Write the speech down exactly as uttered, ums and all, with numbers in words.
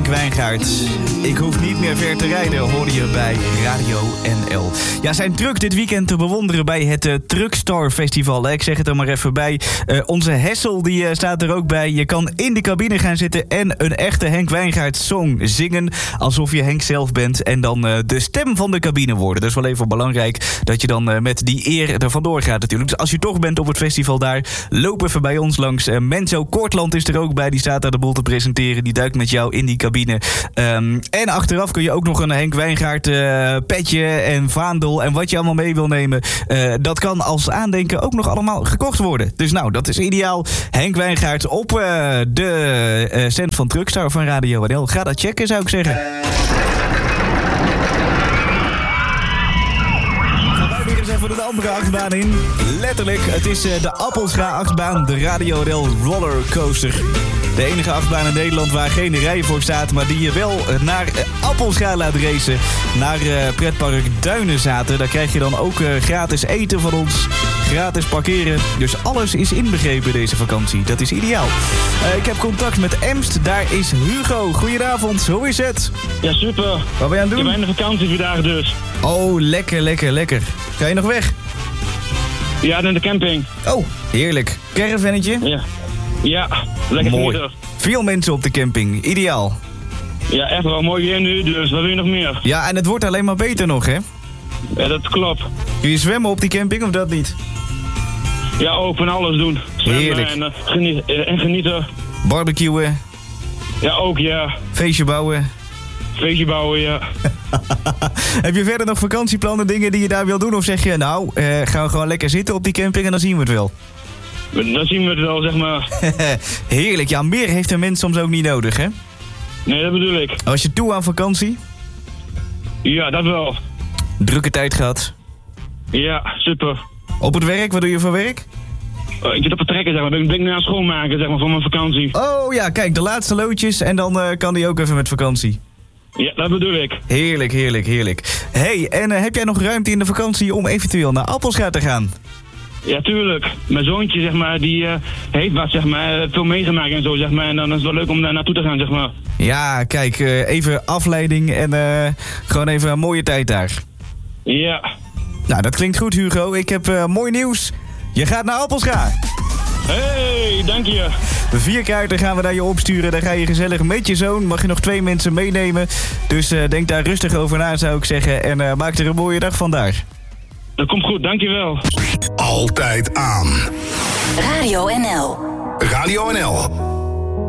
Wijngaard. Ik hoef niet meer ver te rijden, hoorde je bij Radio N L. Ja, zijn truck dit weekend te bewonderen bij het uh, Truckstar Festival. Ik zeg het er maar even bij. Uh, onze Hessel die uh, staat er ook bij. Je kan in de cabine gaan zitten en een echte Henk Wijngaard song zingen. Alsof je Henk zelf bent. En dan uh, de stem van de cabine worden. Dat is wel even belangrijk dat je dan uh, met die eer er vandoor gaat natuurlijk. Dus als je toch bent op het festival daar, loop even bij ons langs. Uh, Menzo Kortland is er ook bij. Die staat daar de boel te presenteren. Die duikt met jou in die cabine. Um, en achteraf kun je ook nog een Henk Wijngaard uh, petje en vaandel en wat je allemaal mee wil nemen. Uh, dat kan als aandenken ook nog allemaal gekocht worden. Dus nou, dat is ideaal. Henk Wijngaard op uh, de uh, cent van Truckstar van Radio N L. Ga dat checken, zou ik zeggen. Even de andere achtbaan in. Letterlijk, het is uh, de Appelscha-achtbaan, de Radio N L Rollercoaster. De enige achtbaan in Nederland waar geen rij voor staat, maar die je wel naar uh, Appelscha laat racen. Naar uh, pretpark Duinenzaten. Daar krijg je dan ook uh, gratis eten van ons. Gratis parkeren. Dus alles is inbegrepen deze vakantie. Dat is ideaal. Uh, ik heb contact met Emst. Daar is Hugo. Goedenavond. Hoe is het? Ja, super. Wat ben je aan het doen? Ik ben in de vakantie vandaag dus. Oh, lekker, lekker, lekker. Ga je nog weg? Ja, naar de camping. Oh, heerlijk. Caravannetje? Ja. Ja, lekker mooi. genieten. Veel mensen op de camping. Ideaal. Ja, echt wel mooi weer nu, dus wat wil je nog meer? Ja, en het wordt alleen maar beter nog, hè? Ja, dat klopt. Kun je zwemmen op die camping of dat niet? Ja, ook van alles doen. Zwemmen heerlijk. En, uh, geniet, uh, en genieten. Barbecuen. Ja, ook ja. Feestje bouwen. Feestje bouwen, ja. Heb je verder nog vakantieplannen, dingen die je daar wil doen? Of zeg je, nou, uh, gaan we gewoon lekker zitten op die camping en dan zien we het wel? Dan zien we het wel, zeg maar. Heerlijk. Ja, meer heeft een mens soms ook niet nodig, hè? Nee, dat bedoel ik. Was je toe aan vakantie? Ja, dat wel. Drukke tijd gehad? Ja, super. Op het werk? Wat doe je voor werk? Uh, ik zit op het trekken, zeg maar. Ik ben ik nu aan het schoonmaken, zeg maar, voor mijn vakantie. Oh ja, kijk, de laatste loodjes en dan uh, kan die ook even met vakantie. Ja, dat bedoel ik. Heerlijk, heerlijk, heerlijk. Hey, en uh, heb jij nog ruimte in de vakantie om eventueel naar Appelscha te gaan? Ja, tuurlijk. Mijn zoontje, zeg maar, die uh, heeft wat, zeg maar, veel meegemaakt en zo, zeg maar. En dan is het wel leuk om daar naartoe te gaan, zeg maar. Ja, kijk, uh, even afleiding en uh, gewoon even een mooie tijd daar. Ja. Nou, dat klinkt goed, Hugo. Ik heb uh, mooi nieuws. Je gaat naar Appelscha. Hey, dank je. Vier kaarten gaan we naar je opsturen. Dan ga je gezellig met je zoon. Mag je nog twee mensen meenemen. Dus uh, denk daar rustig over na, zou ik zeggen. En uh, maak er een mooie dag van daar. Dat komt goed, dankjewel. Altijd aan. Radio N L. Radio N L.